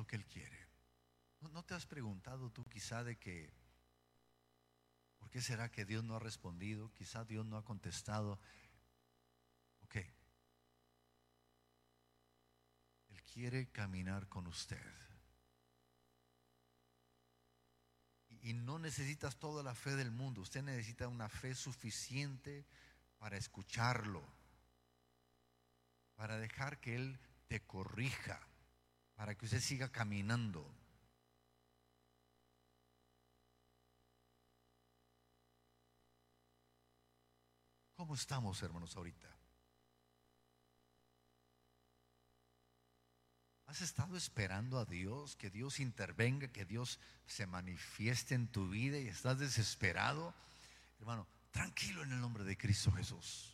que Él quiere? ¿No te has preguntado tú quizá de que por qué será que Dios no ha respondido? Quizá Dios no ha contestado. Ok, Él quiere caminar con usted. Y no necesitas toda la fe del mundo. Usted necesita una fe suficiente para escucharlo, para dejar que Él te corrija, para que usted siga caminando. ¿Cómo estamos, hermanos, ahorita? ¿Has estado esperando a Dios, que Dios intervenga, que Dios se manifieste en tu vida y estás desesperado? Hermano, tranquilo en el nombre de Cristo Jesús.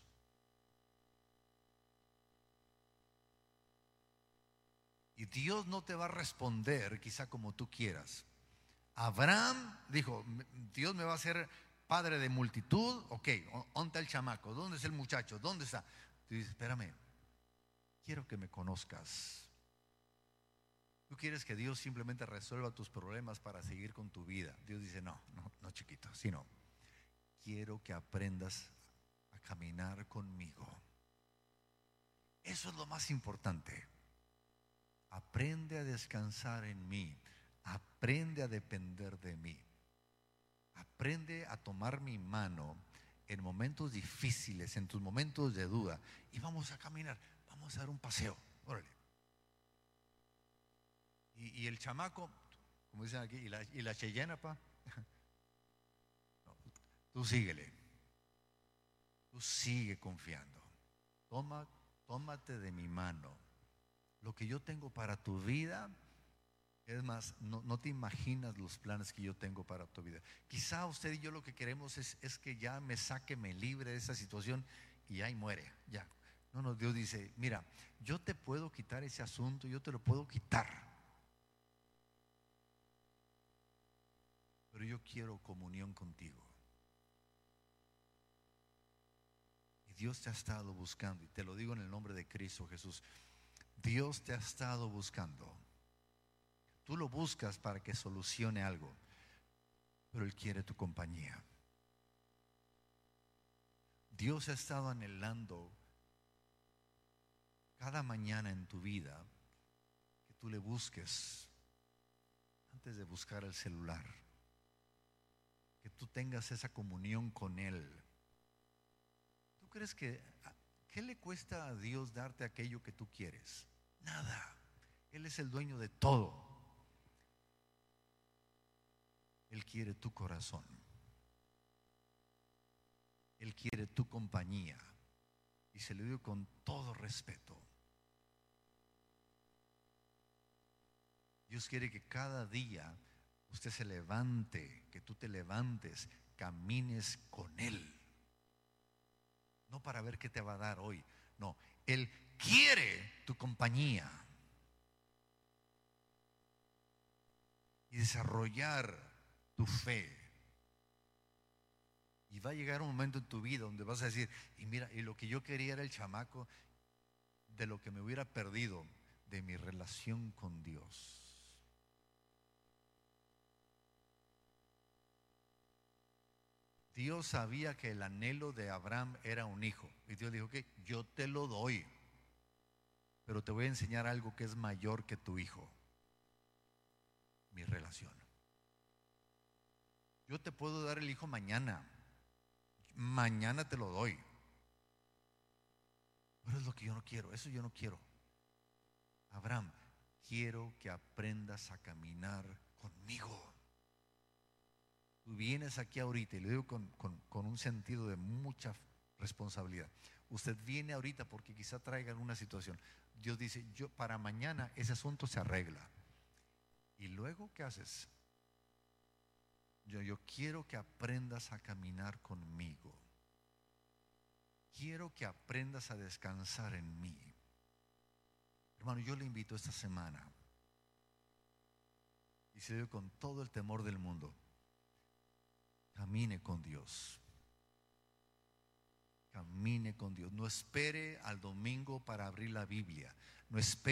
Y Dios no te va a responder quizá como tú quieras. Abraham dijo, Dios me va a hacer padre de multitud. Ok, ¿dónde está el chamaco? ¿Dónde está el muchacho? ¿Dónde está? Tú dices, espérame, quiero que me conozcas. Tú quieres que Dios simplemente resuelva tus problemas para seguir con tu vida. Dios dice, no, chiquito, así no. Quiero que aprendas a caminar conmigo. Eso es lo más importante. Aprende a descansar en mí. Aprende a depender de mí. Aprende a tomar mi mano en momentos difíciles, en tus momentos de duda. Y vamos a caminar, vamos a dar un paseo. Órale. Y el chamaco, como dicen aquí, y la cheyena, pa. No, tú síguele. Tú sigue confiando. Tómate de mi mano. Lo que yo tengo para tu vida, es más, no te imaginas los planes que yo tengo para tu vida. Quizá usted y yo lo que queremos es que ya me saque, me libre de esa situación y ahí muere, ya. No, Dios dice, mira, yo te puedo quitar ese asunto, yo te lo puedo quitar. Pero yo quiero comunión contigo. Y Dios te ha estado buscando, y te lo digo en el nombre de Cristo Jesús. Dios te ha estado buscando. Tú lo buscas para que solucione algo, pero Él quiere tu compañía. Dios ha estado anhelando cada mañana en tu vida que tú le busques antes de buscar el celular, que tú tengas esa comunión con Él. ¿Tú crees qué le cuesta a Dios darte aquello que tú quieres? Nada. Él es el dueño de todo. Él quiere tu corazón. Él quiere tu compañía. Y se lo digo con todo respeto. Dios quiere que cada día usted se levante, que tú te levantes, camines con Él. No para ver qué te va a dar hoy. No, Él quiere tu compañía. Y desarrollar tu fe. Y va a llegar un momento en tu vida donde vas a decir, y mira, y lo que yo quería era el chamaco, de lo que me hubiera perdido de mi relación con Dios. Dios sabía que el anhelo de Abraham era un hijo. Y Dios dijo, ok, yo te lo doy, pero te voy a enseñar algo que es mayor que tu hijo. Mi relación. Yo te puedo dar el hijo mañana. Mañana te lo doy. Pero es lo que yo no quiero. Eso yo no quiero. Abraham, quiero que aprendas a caminar conmigo. Tú vienes aquí ahorita, y lo digo con un sentido de mucha responsabilidad. Usted viene ahorita porque quizá traiga alguna situación. Dios dice, yo para mañana ese asunto se arregla. ¿Y luego qué haces? Yo quiero que aprendas a caminar conmigo. Quiero que aprendas a descansar en mí. Hermano, yo le invito esta semana, y se lo digo con todo el temor del mundo, camine con Dios. Camine con Dios. No espere al domingo para abrir la Biblia. No espere